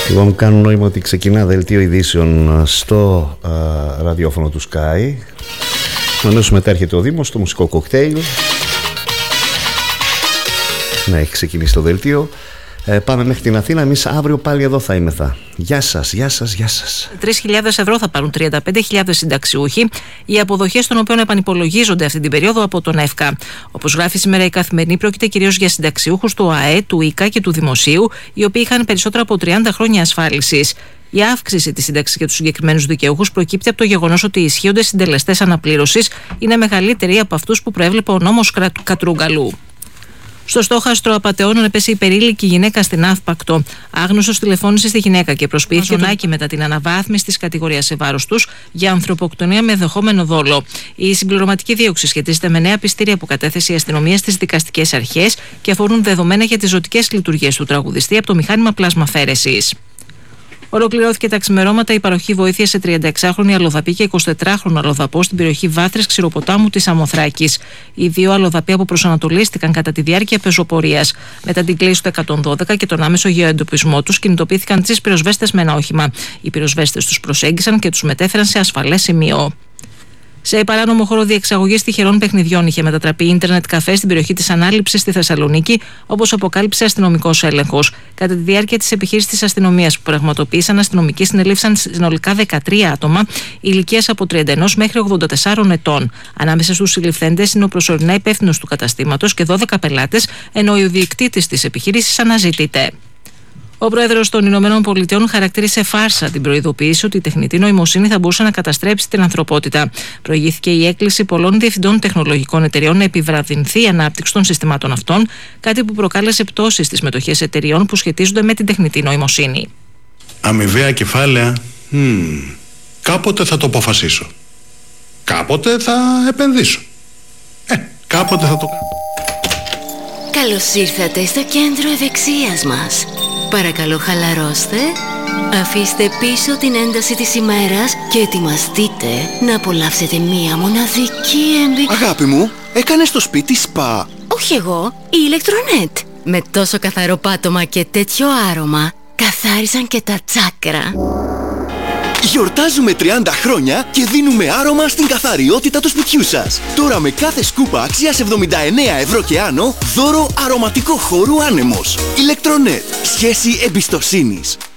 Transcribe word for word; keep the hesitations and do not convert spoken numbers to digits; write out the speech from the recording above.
Λοιπόν, κάνουν νόημα ότι ξεκινά δελτίο ειδήσεων στο α, ραδιόφωνο του Sky. Αμέσως μετά έρχεται ο Δήμος, το μουσικό κοκτέιλ. Ναι, έχει ξεκινήσει το δελτίο. Ε, πάμε μέχρι την Αθήνα. Εμείς αύριο πάλι εδώ θα είμεθα. Γεια σας, γεια σας, γεια σας. τρεις χιλιάδες ευρώ θα πάρουν τριάντα πέντε χιλιάδες συνταξιούχοι, οι αποδοχές των οποίων επανυπολογίζονται αυτή την περίοδο από τον ΕΦΚΑ. Όπως γράφει σήμερα η Καθημερινή, πρόκειται κυρίως για συνταξιούχους του ΑΕ, του ΙΚΑ και του Δημοσίου, οι οποίοι είχαν περισσότερα από τριάντα χρόνια ασφάλισης. Η αύξηση της σύνταξης για τους συγκεκριμένους δικαιούχους προκύπτει από το γεγονός ότι οι ισχύοντες συντελεστές αναπλήρωσης είναι μεγαλύτεροι από αυτούς που προέβλεπε ο νόμος Κατρούγκαλου. Στο στόχαστρο απατεώνων έπεσε υπερήλικη γυναίκα στην Αύπακτο. Άγνωστος τηλεφώνησε στη γυναίκα και προσποιήθηκε τον μετά την αναβάθμιση της κατηγορίας σε βάρος τους για ανθρωποκτονία με δεχόμενο δόλο. Η συμπληρωματική δίωξη σχετίζεται με νέα πιστήρια που κατέθεσε η αστυνομία στις δικαστικές αρχές και αφορούν δεδομένα για τις ζωτικές λειτουργίες του τραγουδιστή από το μηχάνημα πλασμαφαίρεσης. Ολοκληρώθηκε τα ξημερώματα η παροχή βοήθεια σε τριανταεξάχρονη αλλοδαπή και εικοσιτετράχρονο αλλοδαπό στην περιοχή Βάθρες Ξηροποτάμου της Αμοθράκης. Οι δύο αλλοδαποί αποπροσανατολίστηκαν κατά τη διάρκεια πεζοπορίας. Μετά την κλήση του εκατόν δώδεκα και τον άμεσο γεωεντοπισμό τους, κινητοποιήθηκαν τρεις πυροσβέστες με ένα όχημα. Οι πυροσβέστες τους προσέγγισαν και τους μετέφεραν σε ασφαλές σημείο. Σε παράνομο χώρο διεξαγωγής τυχερών παιχνιδιών είχε μετατραπεί ίντερνετ καφέ στην περιοχή της Ανάληψης στη Θεσσαλονίκη, όπως αποκάλυψε αστυνομικός έλεγχος. Κατά τη διάρκεια της επιχείρησης της αστυνομίας που πραγματοποίησαν, αστυνομικοί συνελήφθησαν συνολικά δεκατρία άτομα ηλικίας από τριάντα ένα μέχρι ογδόντα τέσσερα ετών. Ανάμεσα στους συλληφθέντες είναι ο προσωρινά υπεύθυνος του καταστήματος και δώδεκα πελάτες, ενώ ο ιδιοκτήτης της επιχείρησης αναζητείται. Ο πρόεδρος των Ηνωμένων Πολιτειών χαρακτήρισε φάρσα την προειδοποίηση ότι η τεχνητή νοημοσύνη θα μπορούσε να καταστρέψει την ανθρωπότητα. Προηγήθηκε η έκκληση πολλών διευθυντών τεχνολογικών εταιριών να επιβραδυνθεί η ανάπτυξη των συστημάτων αυτών, κάτι που προκάλεσε πτώσεις στις μετοχές εταιριών που σχετίζονται με την τεχνητή νοημοσύνη. Αμοιβαία κεφάλαια. Hmm. Κάποτε θα το αποφασίσω. Κάποτε θα επενδύσω. Ε, κάποτε θα το κάνω. Καλώς ήρθατε στο κέντρο ευεξίας μας. Παρακαλώ χαλαρώστε, αφήστε πίσω την ένταση της ημέρας και ετοιμαστείτε να απολαύσετε μία μοναδική εμπειρία. Αγάπη μου, έκανες το σπίτι σπα? Όχι εγώ, η Ηλεκτρονέτ. Με τόσο καθαρό πάτωμα και τέτοιο άρωμα, καθάρισαν και τα τσάκρα. Γιορτάζουμε τριάντα χρόνια και δίνουμε άρωμα στην καθαριότητα του σπιτιού σας. Τώρα με κάθε σκούπα αξίας εβδομήντα εννέα ευρώ και άνω, δώρο αρωματικό χώρου άνεμος. Ηλεκτρονέτ. Σχέση εμπιστοσύνης.